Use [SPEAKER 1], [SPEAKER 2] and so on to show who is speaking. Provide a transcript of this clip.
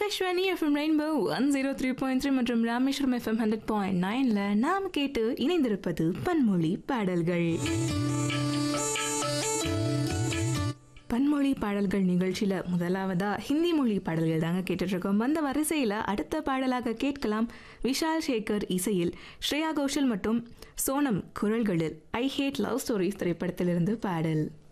[SPEAKER 1] Akashvani FM rainbow 103.3 மற்றும் Rameswaram FM 100.9ல நாம் கேட்டு இணைந்திருப்பது பன்மொழி பாடல்கள். பன்மொழி பாடல்கள் நிகழ்ச்சியில முதலாவதா ஹிந்தி மொழி பாடல்கள் தாங்க கேட்டுட்டு இருக்கோம். அந்த வரிசையில அடுத்த பாடலாக கேட்கலாம். விஷால் சேகர் இசையில் ஸ்ரேயா கோஷல் மற்றும் சோனம் குரல்களில் ஐ ஹேட் லவ் ஸ்டோரிஸ் திரைப்படத்திலிருந்து பாடல்.